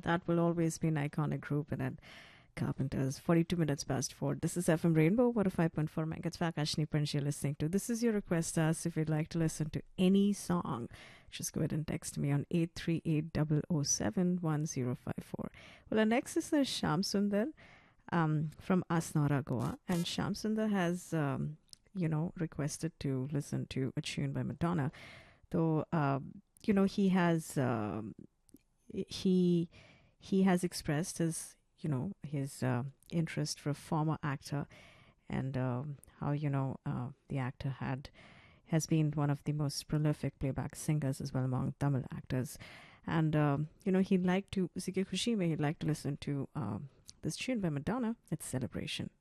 that will always be an iconic group. And then Carpenters, 42 minutes past 4. This is FM Rainbow, 105.4 megahertz. Vakashni Panch you're listening to. This is your request us. If you'd like to listen to any song, just go ahead and text me on 838-007-1054. Well, our next is Shyam Sundar from Asnara, Goa. And Shyam Sundar has, requested to listen to a tune by Madonna. Though, he has he has expressed his interest for a former actor, and how the actor has been one of the most prolific playback singers as well among Tamil actors, and he'd like to Usi Ki Khushi Mein he'd like to listen to this tune by Madonna. It's Celebration.